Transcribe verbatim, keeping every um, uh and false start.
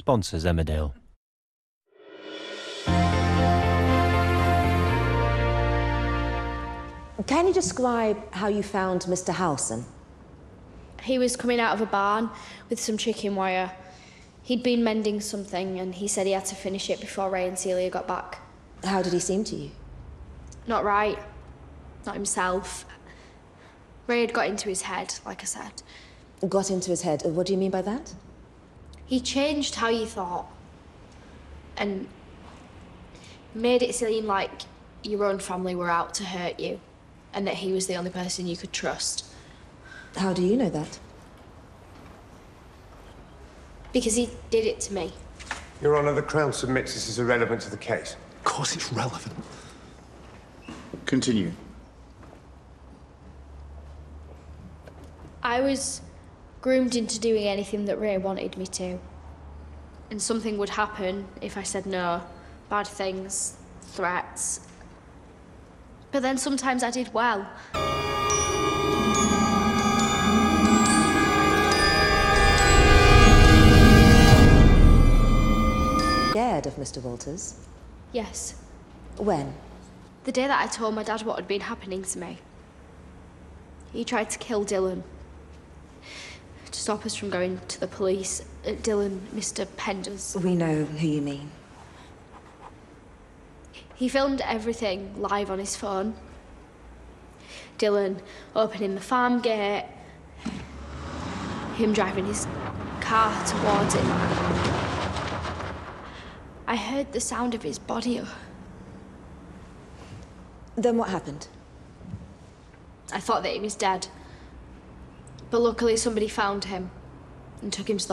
sponsors Emmerdale. Can you describe how you found Mister Howson? He was coming out of a barn with some chicken wire. He'd been mending something and he said he had to finish it before Ray and Celia got back. How did he seem to you? Not right. Not himself. Ray had got into his head, like I said. Got into his head? What do you mean by that? He changed how you thought. And made it seem like your own family were out to hurt you. And that he was the only person you could trust. How do you know that? Because he did it to me. Your Honour, the Crown submits this is irrelevant to the case. Of course it's relevant. Continue. I was groomed into doing anything that Ray wanted me to. And something would happen if I said no. Bad things, threats. But then sometimes I did well. Scared of Mister Walters? Yes. When? The day that I told my dad what had been happening to me. He tried to kill Dylan. To stop us from going to the police. Uh, Dylan, Mister Penders. We know who you mean. He filmed everything live on his phone. Dylan opening the farm gate. Him driving his car towards him. I heard the sound of his body. Then what happened? I thought that he was dead. But luckily somebody found him and took him to the